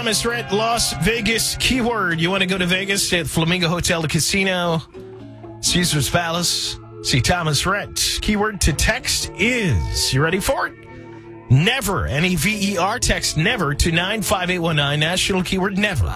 Thomas Rhett, Las Vegas. Keyword. You want to go to Vegas at Flamingo Hotel, the Casino, Caesar's Palace. See Thomas Rhett. Keyword to text is, you ready for it? Never. N-E-V-E-R. Text never to 95819. National keyword never.